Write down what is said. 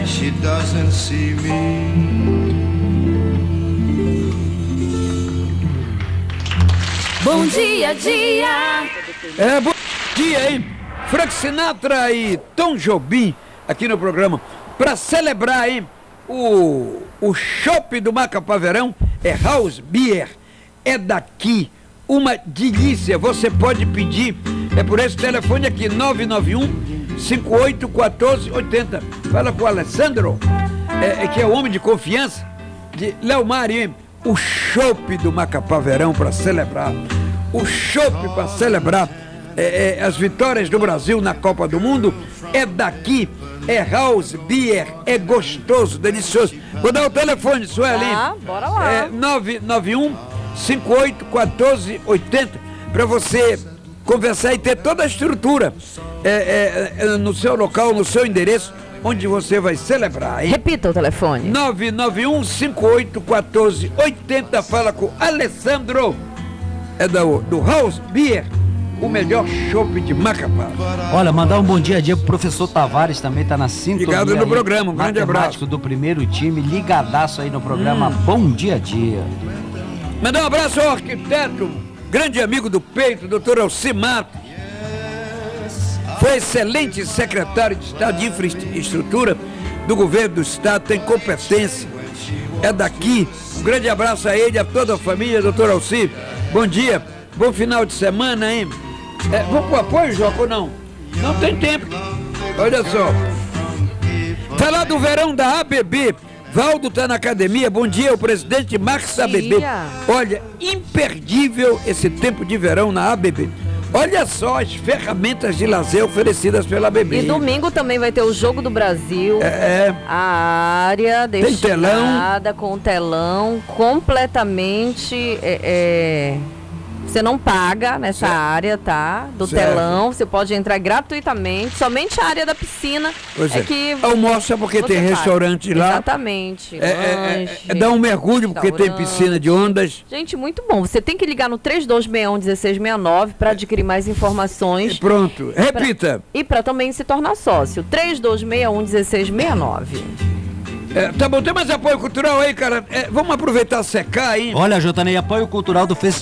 she doesn't see me. Bom dia, dia! Bom dia, hein? Frank Sinatra e Tom Jobim aqui no programa para celebrar, hein? O chopp do Macapá Verão é House Beer, é daqui, uma delícia. Você pode pedir, é por esse telefone aqui, 991-581480. Fala com o Alessandro, que é o homem de confiança de Léo Mário, hein? O chopp do Macapá Verão para celebrar, o chopp para celebrar as vitórias do Brasil na Copa do Mundo é daqui, é House Beer, é gostoso, delicioso. Vou dar o telefone, Sueli. Bora lá. 991-581480 para você conversar e ter toda a estrutura no seu local, no seu endereço, onde você vai celebrar, hein? Repita o telefone. 991-581480. Fala com o Alessandro, do House Beer, o melhor chopp de Macapá. Olha, mandar um bom dia a dia pro professor Tavares, também tá na sintonia. Ligado no programa, um grande abraço. Matemático do primeiro time, ligadaço aí no programa Bom Dia a Dia. Mandar um abraço ao arquiteto, grande amigo do peito, doutor Alcimar. Foi excelente secretário de Estado de Infraestrutura do governo do Estado, tem competência, é daqui. Um grande abraço a ele e a toda a família, doutor Alci. Bom dia, bom final de semana, hein? Vamos pro apoio, Joco, ou não? Não tem tempo. Olha só. Falar do verão da ABB. Valdo tá na academia. Bom dia, o presidente Max ABB. Olha, imperdível esse tempo de verão na ABB. Olha só as ferramentas de lazer oferecidas pela ABB. E domingo também vai ter o Jogo do Brasil. A área destinada com telão completamente... Você não paga nessa área, tá? Do telão, você pode entrar gratuitamente, somente a área da piscina. Pois é. Que almoça porque tem restaurante lá. Exatamente. Dá um mergulho porque tem piscina de ondas. Gente, muito bom. Você tem que ligar no 3261-1669 para adquirir mais informações. Pronto. Repita. E para também se tornar sócio. 3261-1669. Tá bom, tem mais apoio cultural aí, cara? Vamos aproveitar secar aí. Olha, Jotanei, apoio cultural do Festival